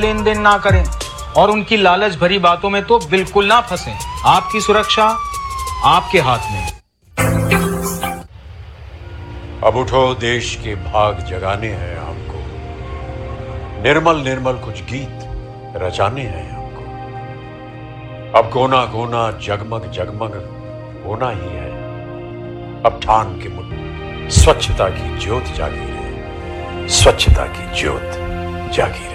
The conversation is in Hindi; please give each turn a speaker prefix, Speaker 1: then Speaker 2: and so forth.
Speaker 1: लेन देन ना करें और उनकी लालच भरी बातों में तो बिल्कुल ना फंसें। आपकी सुरक्षा आपके हाथ में।
Speaker 2: अब उठो, देश के भाग जगाने हैं हमको, निर्मल निर्मल कुछ गीत रचाने हैं हमको। अब कोना कोना जगमग जगमग होना ही है। अब ठान के मुझ स्वच्छता की ज्योत जागी है, स्वच्छता की ज्योत जागी है।